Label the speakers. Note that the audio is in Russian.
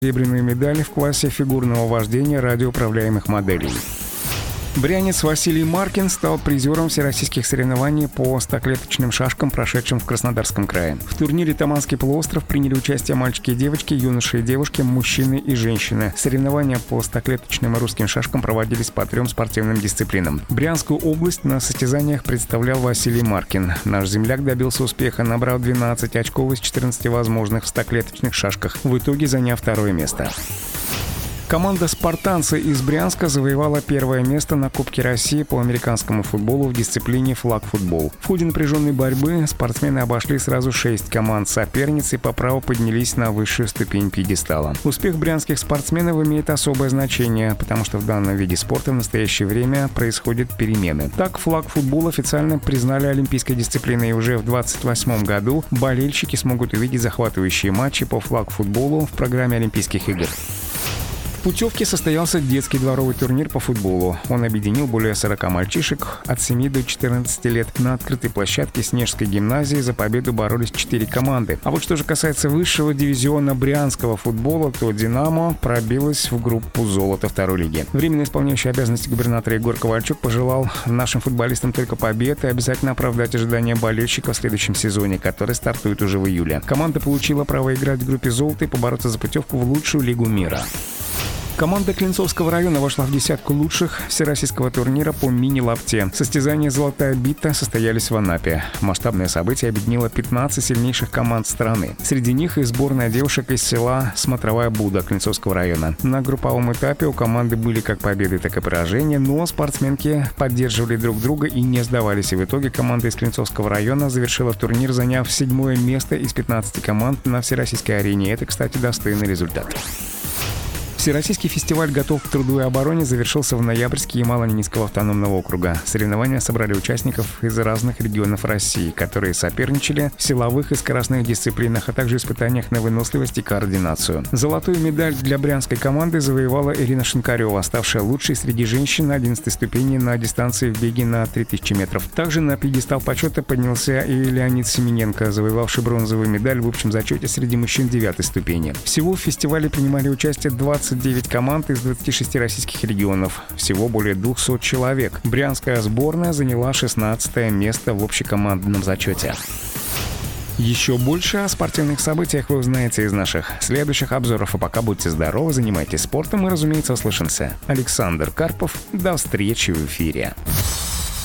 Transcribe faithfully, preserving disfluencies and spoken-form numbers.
Speaker 1: серебряную медаль в классе фигурного вождения радиоуправляемых моделей. Брянец Василий Маркин стал призером всероссийских соревнований по стоклеточным шашкам, прошедшим в Краснодарском крае. В турнире «Таманский полуостров» приняли участие мальчики и девочки, юноши и девушки, мужчины и женщины. Соревнования по стоклеточным и русским шашкам проводились по трем спортивным дисциплинам. Брянскую область на состязаниях представлял Василий Маркин. Наш земляк добился успеха, набрав двенадцать очков из четырнадцати возможных в стоклеточных шашках, в итоге заняв второе место. Команда «Спартанцы» из Брянска завоевала первое место на Кубке России по американскому футболу в дисциплине флаг-футбол. В ходе напряженной борьбы спортсмены обошли сразу шесть команд соперниц и по праву поднялись на высшую ступень пьедестала. Успех брянских спортсменов имеет особое значение, потому что в данном виде спорта в настоящее время происходят перемены. Так, флаг-футбол официально признали олимпийской дисциплиной, и уже в двадцать восьмом году болельщики смогут увидеть захватывающие матчи по флаг-футболу в программе Олимпийских игр. В путевке состоялся детский дворовый турнир по футболу. Он объединил более сорока мальчишек от семи до четырнадцати лет. На открытой площадке Снежской гимназии за победу боролись четыре команды. А вот что же касается высшего дивизиона брянского футбола, то «Динамо» пробилась в группу «Золото» второй лиги. Временно исполняющий обязанности губернатора Егор Ковальчук пожелал нашим футболистам только побед и обязательно оправдать ожидания болельщиков в следующем сезоне, который стартует уже в июле. Команда получила право играть в группе «Золото» и побороться за путевку в лучшую лигу мира. Команда Клинцовского района вошла в десятку лучших всероссийского турнира по мини-лапте. Состязания «Золотая бита» состоялись в Анапе. Масштабное событие объединило пятнадцать сильнейших команд страны. Среди них и сборная девушек из села Смотровая Буда Клинцовского района. На групповом этапе у команды были как победы, так и поражения, но спортсменки поддерживали друг друга и не сдавались. И в итоге команда из Клинцовского района завершила турнир, заняв седьмое место из пятнадцати команд на всероссийской арене. Это, кстати, достойный результат. Всероссийский фестиваль «Готов к труду и обороне» завершился в ноябрьске Ямало-Ненецкого автономного округа. Соревнования собрали участников из разных регионов России, которые соперничали в силовых и скоростных дисциплинах, а также испытаниях на выносливость и координацию. Золотую медаль для брянской команды завоевала Ирина Шинкарева, ставшая лучшей среди женщин на одиннадцатой ступени на дистанции в беге на три тысячи метров. Также на пьедестал почета поднялся и Леонид Семененко, завоевавший бронзовую медаль в общем зачете среди мужчин девятой ступени. Всего в фестивале принимали участие двадцать девять команд из двадцати шести российских регионов. Всего более двухсот человек. Брянская сборная заняла шестнадцатое место в общекомандном зачете. Еще больше о спортивных событиях вы узнаете из наших следующих обзоров. А пока будьте здоровы, занимайтесь спортом и, разумеется, услышимся. Александр Карпов. До встречи в эфире.